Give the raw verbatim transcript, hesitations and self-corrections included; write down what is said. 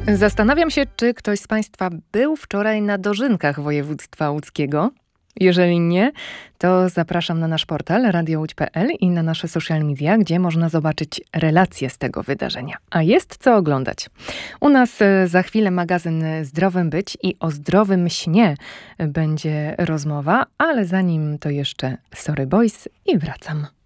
Zastanawiam się, czy ktoś z Państwa był wczoraj na dożynkach województwa łódzkiego. Jeżeli nie, to zapraszam na nasz portal radio łódź kropka pe el i na nasze social media, gdzie można zobaczyć relacje z tego wydarzenia. A jest co oglądać. U nas za chwilę magazyn Zdrowym Być i o zdrowym śnie będzie rozmowa, ale zanim to jeszcze Sorry Boys i wracam.